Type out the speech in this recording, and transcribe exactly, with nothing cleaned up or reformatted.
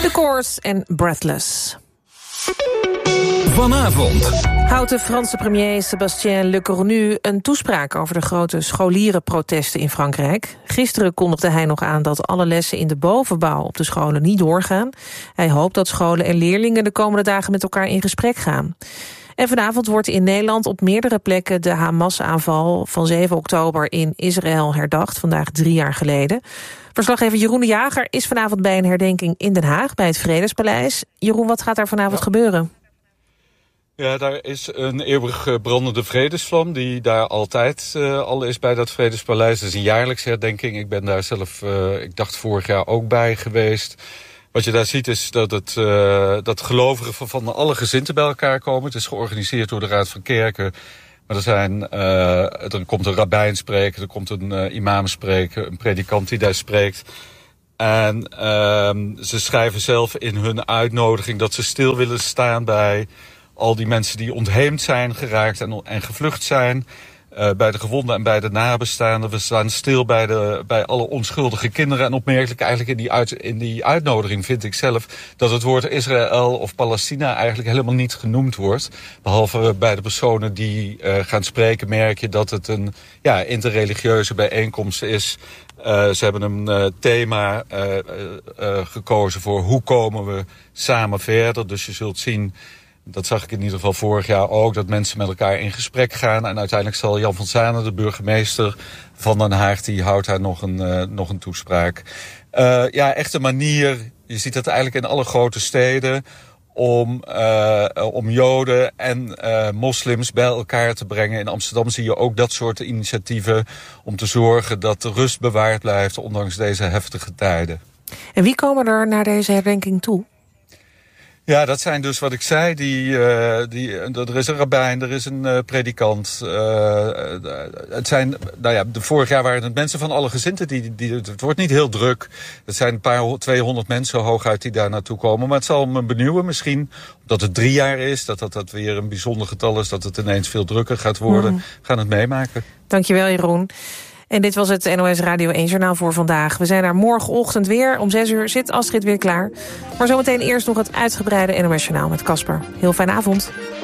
The Course en Breathless. Vanavond houdt de Franse premier Sébastien Lecornu een toespraak over de grote scholierenprotesten in Frankrijk. Gisteren kondigde hij nog aan dat alle lessen in de bovenbouw op de scholen niet doorgaan. Hij hoopt dat scholen en leerlingen de komende dagen met elkaar in gesprek gaan. En vanavond wordt in Nederland op meerdere plekken de Hamas-aanval van zeven oktober in Israël herdacht, vandaag drie jaar geleden. Verslaggever Jeroen de Jager is vanavond bij een herdenking in Den Haag, bij het Vredespaleis. Jeroen, wat gaat daar vanavond ja. gebeuren? Ja, daar is een eeuwig brandende vredesvlam die daar altijd uh, al is bij dat Vredespaleis. Dat is een jaarlijkse herdenking. Ik ben daar zelf, uh, ik dacht vorig jaar ook bij geweest. Wat je daar ziet is dat, het, uh, dat gelovigen van, van alle gezinten bij elkaar komen. Het is georganiseerd door de Raad van Kerken. Maar er, zijn, uh, er komt een rabbijn spreken, er komt een uh, imam spreken, een predikant die daar spreekt. En uh, ze schrijven zelf in hun uitnodiging dat ze stil willen staan bij al die mensen die ontheemd zijn geraakt en, en gevlucht zijn. Uh, bij de gewonden en bij de nabestaanden. We staan stil bij, de, bij alle onschuldige kinderen. En opmerkelijk eigenlijk in die, uit, in die uitnodiging vind ik zelf dat het woord Israël of Palestina eigenlijk helemaal niet genoemd wordt. Behalve bij de personen die uh, gaan spreken merk je dat het een ja, interreligieuze bijeenkomst is. Uh, ze hebben een uh, thema uh, uh, uh, gekozen voor hoe komen we samen verder. Dus je zult zien, dat zag ik in ieder geval vorig jaar ook, dat mensen met elkaar in gesprek gaan. En uiteindelijk zal Jan van Zanen, de burgemeester van Den Haag, die houdt daar nog een, uh, nog een toespraak. Uh, ja, echt een manier, je ziet dat eigenlijk in alle grote steden, om, uh, om Joden en uh, moslims bij elkaar te brengen. In Amsterdam zie je ook dat soort initiatieven om te zorgen dat de rust bewaard blijft, ondanks deze heftige tijden. En wie komen er naar deze herdenking toe? Ja, dat zijn dus wat ik zei. Die, uh, die, er is een rabbijn, er is een uh, predikant. Uh, het zijn, nou ja, de vorig jaar waren het mensen van alle gezinten. Die, die, het wordt niet heel druk. Het zijn een paar tweehonderd mensen hooguit die daar naartoe komen. Maar het zal me benieuwen misschien, omdat het drie jaar is, dat, dat dat weer een bijzonder getal is, dat het ineens veel drukker gaat worden. Mm. Gaan het meemaken. Dankjewel, Jeroen. En dit was het N O S Radio één Journaal voor vandaag. We zijn er morgenochtend weer. Om zes uur zit Astrid weer klaar. Maar zometeen eerst nog het uitgebreide N O S Journaal met Casper. Heel fijne avond.